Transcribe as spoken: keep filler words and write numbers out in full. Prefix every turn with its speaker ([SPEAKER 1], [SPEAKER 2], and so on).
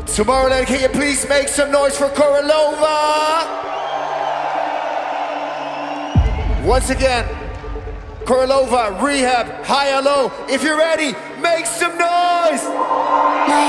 [SPEAKER 1] Tomorrowland, can you please make some noise for Korolova? Once again, Korolova, Rehab, high or low. If you're ready, make some noise!